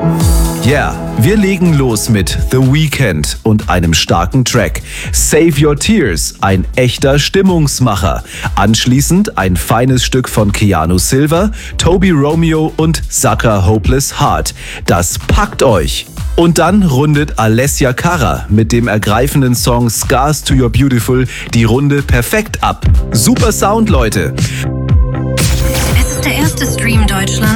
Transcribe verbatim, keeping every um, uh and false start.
Yeah, wir legen los mit The Weeknd und einem starken Track. Save Your Tears, ein echter Stimmungsmacher. Anschließend ein feines Stück von Keanu Silva, Toby Romeo und Sucker Hopeless Heart. Das packt euch. Und dann rundet Alessia Cara mit dem ergreifenden Song Scars to Your Beautiful die Runde perfekt ab. Super Sound, Leute. Es ist der erste Stream Deutschland